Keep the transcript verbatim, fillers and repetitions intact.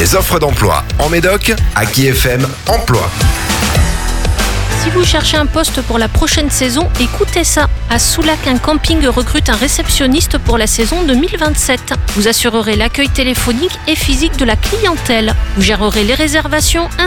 Les offres d'emploi en Médoc, à Qui F M Emploi. Si vous cherchez un poste pour la prochaine saison, écoutez ça. À Soulac, un camping recrute un réceptionniste pour la saison deux mille vingt-sept. Vous assurerez l'accueil téléphonique et physique de la clientèle. Vous gérerez les réservations